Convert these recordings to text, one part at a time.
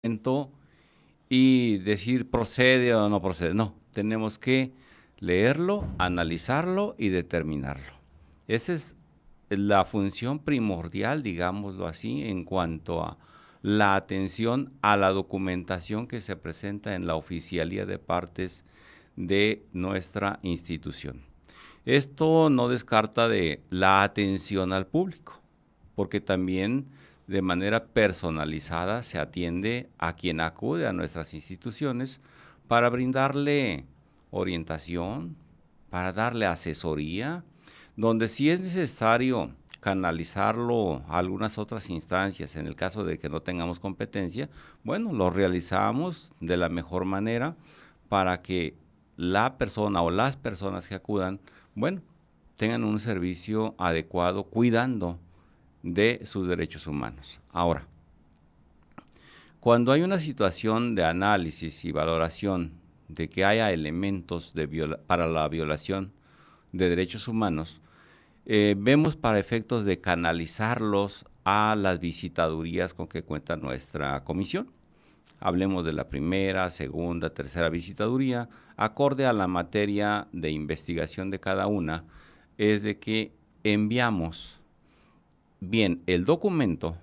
y decir procede o no procede. No, tenemos que leerlo, analizarlo y determinarlo. Esa es la función primordial, digámoslo así, en cuanto a la atención a la documentación que se presenta en la oficialía de partes de nuestra institución. Esto no descarta de la atención al público, porque también de manera personalizada se atiende a quien acude a nuestras instituciones para brindarle orientación, para darle asesoría, donde si es necesario canalizarlo a algunas otras instancias, en el caso de que no tengamos competencia, bueno, lo realizamos de la mejor manera para que la persona o las personas que acudan, bueno, tengan un servicio adecuado cuidando de sus derechos humanos. Ahora, cuando hay una situación de análisis y valoración de que haya elementos para la violación de derechos humanos, vemos para efectos de canalizarlos a las visitadurías con que cuenta nuestra comisión. Hablemos de la primera, segunda, tercera visitaduría, acorde a la materia de investigación de cada una, es de que enviamos bien el documento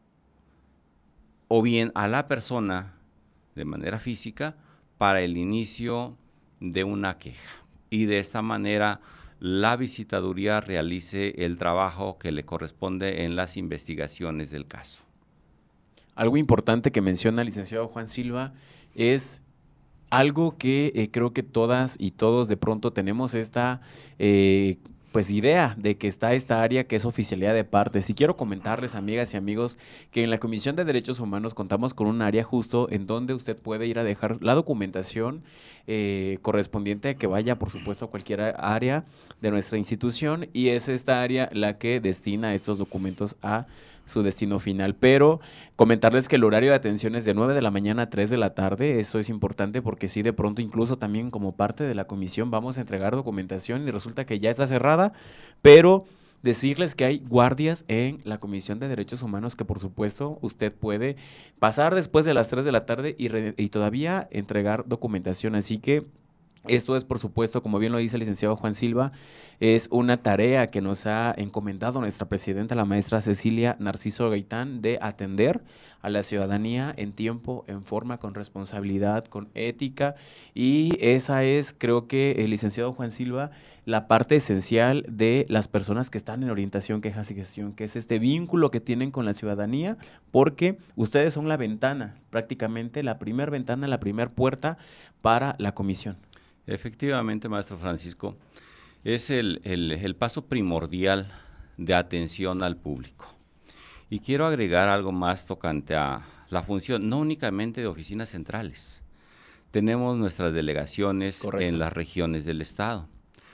o bien a la persona de manera física para el inicio de una queja. Y de esta manera la visitaduría realice el trabajo que le corresponde en las investigaciones del caso. Algo importante que menciona el licenciado Juan Silva es algo que creo que todas y todos de pronto tenemos esta pues idea de que está esta área que es oficialidad de partes. Y quiero comentarles, amigas y amigos, que en la Comisión de Derechos Humanos contamos con un área justo en donde usted puede ir a dejar la documentación correspondiente a que vaya, por supuesto, a cualquier área de nuestra institución, y es esta área la que destina estos documentos a su destino final. Pero comentarles que el horario de atención es de 9 de la mañana a 3 de la tarde. Eso es importante porque si de pronto incluso también como parte de la comisión vamos a entregar documentación y resulta que ya está cerrada, pero decirles que hay guardias en la Comisión de Derechos Humanos que por supuesto usted puede pasar después de las 3 de la tarde y todavía entregar documentación. Así que esto es, por supuesto, como bien lo dice el licenciado Juan Silva, es una tarea que nos ha encomendado nuestra presidenta, la maestra Cecilia Narciso Gaitán, de atender a la ciudadanía en tiempo, en forma, con responsabilidad, con ética. Y esa es, creo que, el licenciado Juan Silva, la parte esencial de las personas que están en orientación, quejas y gestión, que es este vínculo que tienen con la ciudadanía, porque ustedes son la ventana, prácticamente la primer ventana, la primer puerta para la comisión. Efectivamente, maestro Francisco, es el paso primordial de atención al público. Y quiero agregar algo más tocante a la función, no únicamente de oficinas centrales. Tenemos nuestras delegaciones en Correcto. las regiones del estado,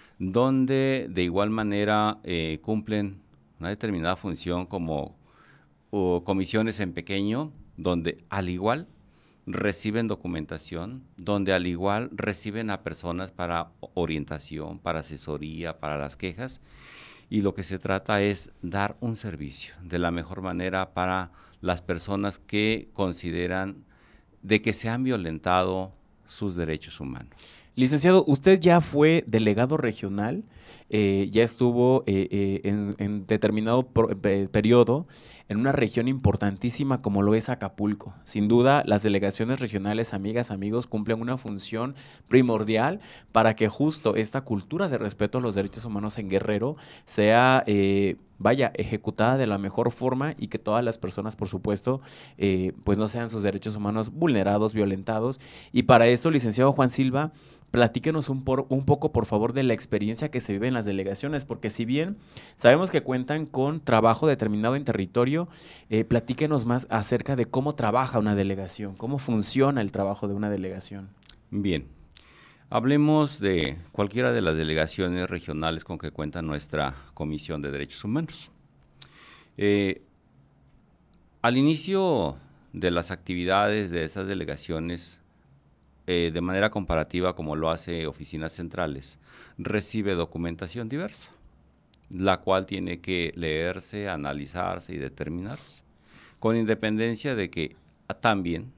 donde de igual manera cumplen una determinada función como comisiones en pequeño, donde al igual reciben documentación, donde al igual reciben a personas para orientación, para asesoría, para las quejas, y lo que se trata es dar un servicio de la mejor manera para las personas que consideran de que se han violentado sus derechos humanos. Licenciado, usted ya fue delegado regional, ya estuvo en determinado periodo en una región importantísima como lo es Acapulco. Sin duda, las delegaciones regionales, amigas, amigos, cumplen una función primordial para que justo esta cultura de respeto a los derechos humanos en Guerrero sea, vaya, ejecutada de la mejor forma y que todas las personas, por supuesto, pues no sean sus derechos humanos vulnerados, violentados. Y para eso, licenciado Juan Silva, platíquenos un poco, por favor, de la experiencia que se vive en las delegaciones, porque si bien sabemos que cuentan con trabajo determinado en territorio, platíquenos más acerca de cómo trabaja una delegación, cómo funciona el trabajo de una delegación. Bien, hablemos de cualquiera de las delegaciones regionales con que cuenta nuestra Comisión de Derechos Humanos. Eh, Al inicio de las actividades de esas delegaciones, de manera comparativa como lo hace oficinas centrales, recibe documentación diversa, la cual tiene que leerse, analizarse y determinarse, con independencia de que también